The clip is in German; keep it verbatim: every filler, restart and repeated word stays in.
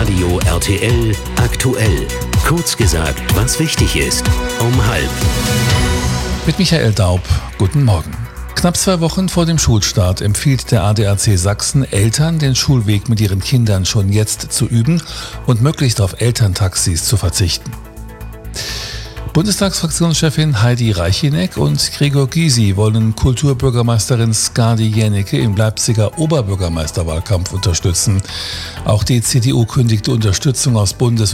Radio R T L aktuell. Kurz gesagt, was wichtig ist. Um halb. Mit Michael Daub. Guten Morgen. Knapp zwei Wochen vor dem Schulstart empfiehlt der A D A C Sachsen Eltern, den Schulweg mit ihren Kindern schon jetzt zu üben und möglichst auf Elterntaxis zu verzichten. Bundestagsfraktionschefin Heidi Reichineck und Gregor Gysi wollen Kulturbürgermeisterin Skadi Jennecke im Leipziger Oberbürgermeisterwahlkampf unterstützen. Auch die C D U kündigte Unterstützung aus Bundes-